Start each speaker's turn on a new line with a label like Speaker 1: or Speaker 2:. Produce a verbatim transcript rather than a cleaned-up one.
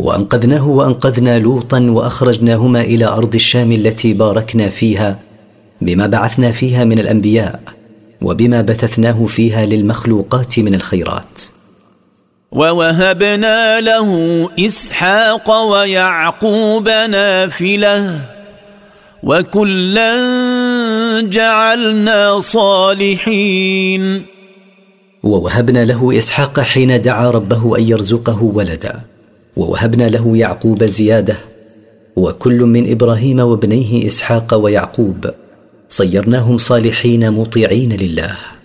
Speaker 1: وأنقذناه وأنقذنا لوطا وأخرجناهما إلى أرض الشام التي باركنا فيها بما بعثنا فيها من الأنبياء وبما بثثناه فيها للمخلوقات من الخيرات.
Speaker 2: ووهبنا له إسحاق ويعقوب نافلة وكلا جعلنا صالحين.
Speaker 1: ووهبنا له إسحاق حين دعا ربه أن يرزقه ولدا، ووهبنا له يعقوب زيادة، وكل من إبراهيم وابنيه إسحاق ويعقوب صيرناهم صالحين مطيعين لله.